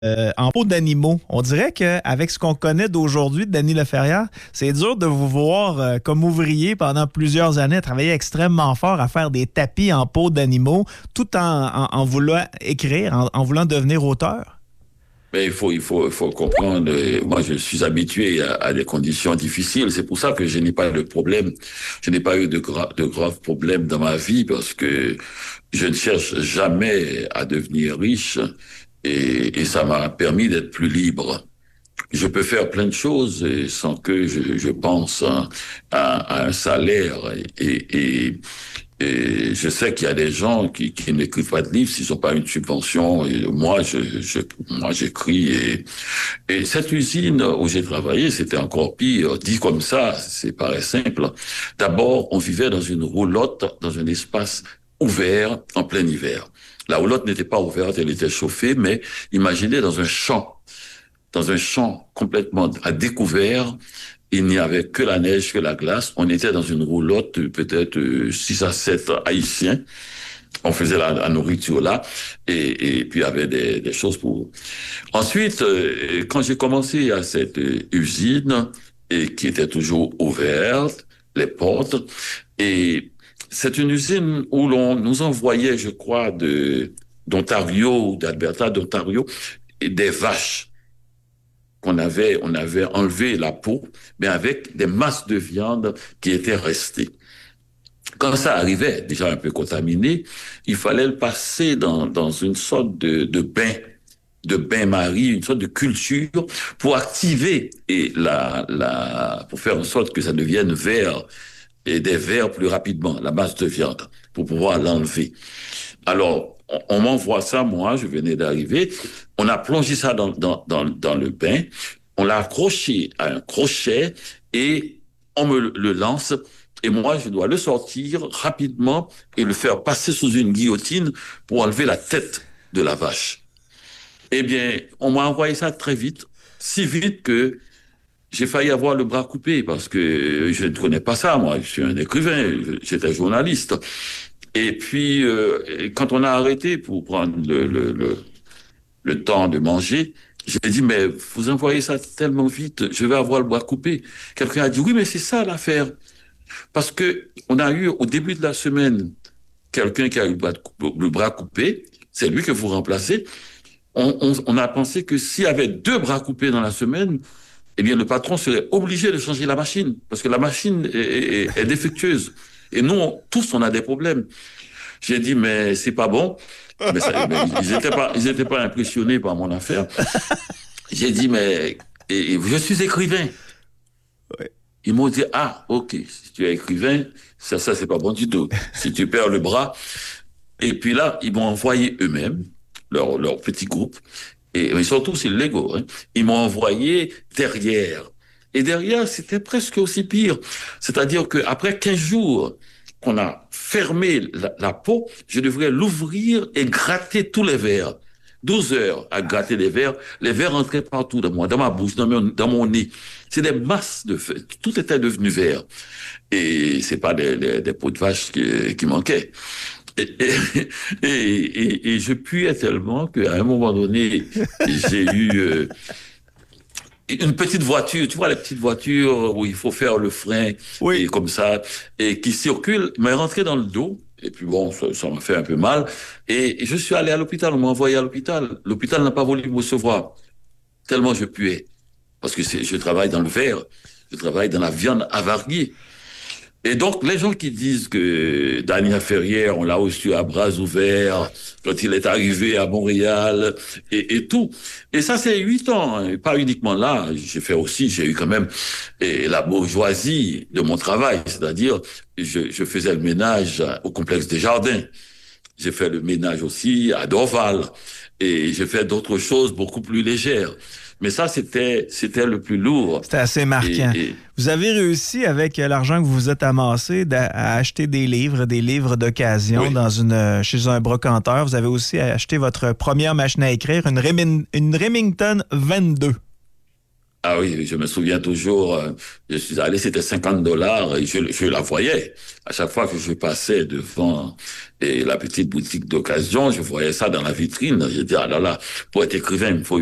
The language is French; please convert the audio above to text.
en peau d'animaux. On dirait qu'avec ce qu'on connaît d'aujourd'hui de Denis Laferrière, c'est dur de vous voir comme ouvrier pendant plusieurs années, à travailler extrêmement fort, à faire des tapis en peau d'animaux, tout en voulant écrire, en voulant devenir auteur. Mais il faut comprendre, moi je suis habitué à des conditions difficiles. C'est pour ça que je n'ai pas de problème. Je n'ai pas eu de graves problèmes dans ma vie parce que je ne cherche jamais à devenir riche et ça m'a permis d'être plus libre. Je peux faire plein de choses sans que je pense à un salaire et je sais qu'il y a des gens qui n'écrivent pas de livres s'ils n'ont pas une subvention. Et moi, j'écris. Et cette usine où j'ai travaillé, c'était encore pire. Dit comme ça paraît simple. D'abord, on vivait dans une roulotte, dans un espace ouvert en plein hiver. La roulotte n'était pas ouverte, elle était chauffée, mais imaginez dans un champ complètement à découvert. Il n'y avait que la neige, que la glace. On était dans une roulotte, peut-être 6 à 7 Haïtiens. On faisait la nourriture là. Et puis, il y avait des choses pour... Ensuite, quand j'ai commencé à cette usine, et qui était toujours ouverte, les portes, et c'est une usine où l'on nous envoyait, je crois, d'Ontario, d'Alberta, d'Ontario, et des vaches on avait enlevé la peau, mais avec des masses de viande qui étaient restées. Quand ça arrivait, déjà un peu contaminé, il fallait le passer dans une sorte de bain-marie, une sorte de culture pour activer pour faire en sorte que ça devienne vert et des verts plus rapidement, la masse de viande, pour pouvoir l'enlever. Alors, on m'envoie ça, moi, je venais d'arriver. On a plongé ça dans le bain. On l'a accroché à un crochet et on me le lance. Et moi, je dois le sortir rapidement et le faire passer sous une guillotine pour enlever la tête de la vache. Eh bien, on m'a envoyé ça très vite, si vite que j'ai failli avoir le bras coupé parce que je ne connais pas ça, moi. Je suis un écrivain, j'étais journaliste. Et puis, quand on a arrêté pour prendre le temps de manger, j'ai dit, mais vous envoyez ça tellement vite, je vais avoir le bras coupé. Quelqu'un a dit, oui, mais c'est ça l'affaire. Parce que on a eu, au début de la semaine, quelqu'un qui a eu le bras coupé, c'est lui que vous remplacez. On a pensé que s'il y avait 2 bras coupés dans la semaine, eh bien, le patron serait obligé de changer la machine, parce que la machine est défectueuse. Et nous, tous, on a des problèmes. J'ai dit, mais c'est pas bon. Mais ils étaient pas impressionnés par mon affaire. J'ai dit, mais je suis écrivain. Ouais. Ils m'ont dit, ah, ok, si tu es écrivain, ça, c'est pas bon du tout. Si tu perds le bras. Et puis là, ils m'ont envoyé eux-mêmes, leur petit groupe, et ils sont tous illégaux, hein. Ils m'ont envoyé derrière. Et derrière, c'était presque aussi pire. C'est-à-dire qu'après 15 jours qu'on a fermé la peau, je devrais l'ouvrir et gratter tous les verres. 12 heures à gratter les verres entraient partout dans moi, dans ma bouche, dans mon nez. C'est des masses de feu. Tout était devenu vert. Et c'est pas des peaux de vache qui manquaient. Et je puais tellement qu'à un moment donné, j'ai eu une petite voiture, tu vois, les petites voitures où il faut faire le frein, Oui. et comme ça, et qui circule, m'a rentré dans le dos. Et puis bon, ça m'a fait un peu mal. Et je suis allé à l'hôpital, on m'a envoyé à l'hôpital. L'hôpital n'a pas voulu me recevoir, tellement je puais. Parce que je travaille dans le verre, je travaille dans la viande avariée. Et donc, les gens qui disent que Daniel Ferrière, on l'a reçu à bras ouverts quand il est arrivé à Montréal et tout. Et ça, c'est 8 ans, hein. Pas uniquement là. J'ai eu quand même la bourgeoisie de mon travail. C'est-à-dire, je faisais le ménage au complexe des Jardins. J'ai fait le ménage aussi à Dorval. Et j'ai fait d'autres choses beaucoup plus légères. Mais ça, c'était le plus lourd. C'était assez marquant. Vous avez réussi, avec l'argent que vous vous êtes amassé, à acheter des livres d'occasion oui. chez un brocanteur. Vous avez aussi acheté votre première machine à écrire, une Remington 22. Ah oui, je me souviens toujours, je suis allé, c'était $50 et je la voyais. À chaque fois que je passais devant la petite boutique d'occasion, je voyais ça dans la vitrine. Je dis, ah là là, pour être écrivain, il faut